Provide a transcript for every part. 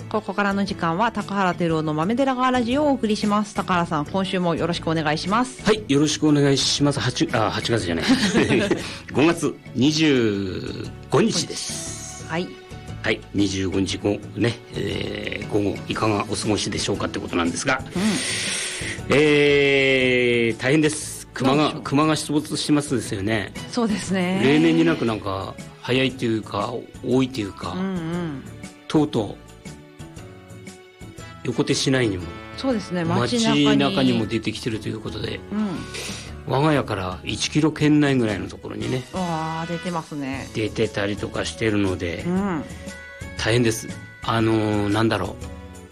ここからの時間は高原照夫の豆寺川ラジオをお送りします。高原さん、今週もよろしくお願いします。 はい、よろしくお願いします。8月じゃない5月25日です。 はいはい、25日後ね、午後いかがお過ごしでしょうかってことなんですが、大変です。熊が出没してますですよね。 そうですね。 例年になくなんか早いというか多いというか、とうとう横手市内にもそうですね、 街中にも出てきてるということで、我が家から1キロ圏内ぐらいのところにね、 出てますね。 出てたりとかしてるので、大変です。なんだろう、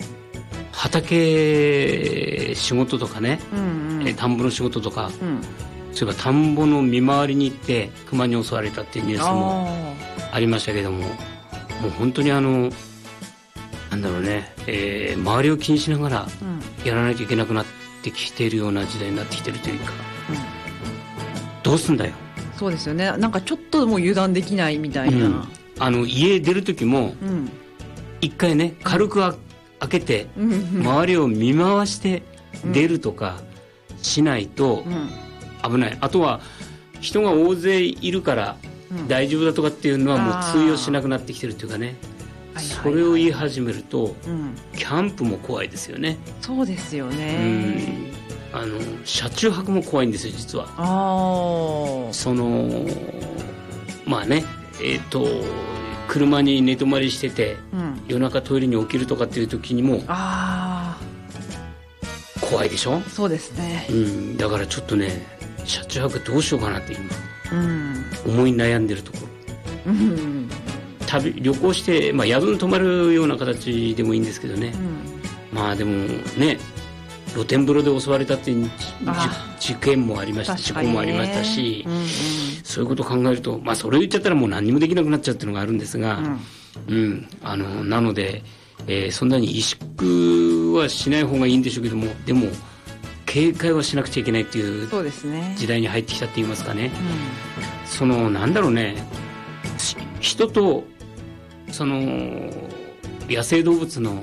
畑仕事とかね、田んぼの仕事とか、そういえば田んぼの見回りに行って熊に襲われたっていうニュースもありましたけども、もう本当になんだろうね、周りを気にしながらやらないといけなくなってきているような時代になってきてるというか、どうすんだよ。そうですよね。 なんかちょっとでも油断できないみたいな、 家出る時も一回ね、軽く開けて周りを見回して出るとかしないと危ない。あとは人が大勢いるから大丈夫だとかっていうのはもう通用しなくなってきてるというかね、それを言い始めるとキャンプも怖いですよね。 そうですよね。 車中泊も怖いんですよ、実は。まあね、車に寝泊まりしてて、夜中トイレに起きるとかっていう時にも怖いでしょ。 そうですね。 だからちょっとね、車中泊どうしようかなって今、思い悩んでるところ。旅行して、宿に泊まるような形でもいいんですけどね、まあでもね、露天風呂で襲われたっていう事件もありました、事故もありましたし、そういうことを考えると、それを言っちゃったらもう何もできなくなっちゃうっていうのがあるんですが、なので、そんなに萎縮はしない方がいいんでしょうけども、でも警戒はしなくちゃいけないっていう時代に入ってきたって言いますかね。なんだろうね、人と野生動物の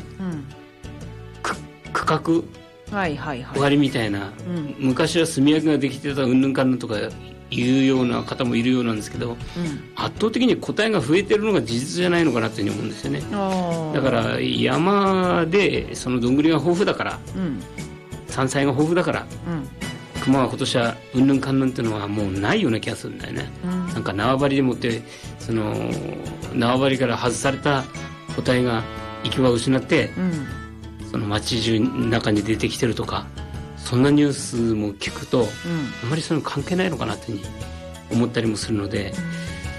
区画割りみたいな、昔は住み分けができてたうんぬんかんぬんとかいうような方もいるようなんですけど、圧倒的に個体が増えてるのが事実じゃないのかなというふうに思うんですよね。だから山でそのどんぐりが豊富だから、山菜が豊富だから、熊は今年はうんぬんかんぬんっていうのはもうないような気がするんだよね。なんか縄張りでもって縄張りから外された個体が行き場を失って、その街中の中に出てきてるとか、そんなニュースも聞くと、あまりそういうの関係ないのかなっていうふうに思ったりもするので、